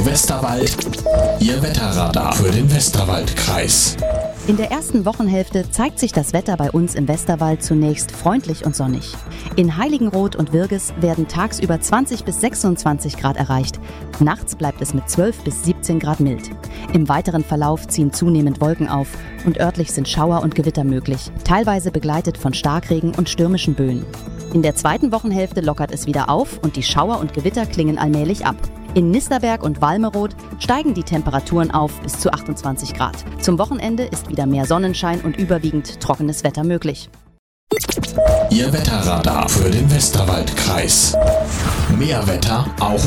Radio Westerwald, Ihr Wetterradar für den Westerwaldkreis. In der ersten Wochenhälfte zeigt sich das Wetter bei uns im Westerwald zunächst freundlich und sonnig. In Heiligenroth und Wirges werden tagsüber 20 bis 26 Grad erreicht. Nachts bleibt es mit 12 bis 17 Grad mild. Im weiteren Verlauf ziehen zunehmend Wolken auf und örtlich sind Schauer und Gewitter möglich, teilweise begleitet von Starkregen und stürmischen Böen. In der zweiten Wochenhälfte lockert es wieder auf und die Schauer und Gewitter klingen allmählich ab. In Nisterberg und Walmeroth steigen die Temperaturen auf bis zu 28 Grad. Zum Wochenende ist wieder mehr Sonnenschein und überwiegend trockenes Wetter möglich. Ihr Wetterradar für den Westerwaldkreis. Mehr Wetter auch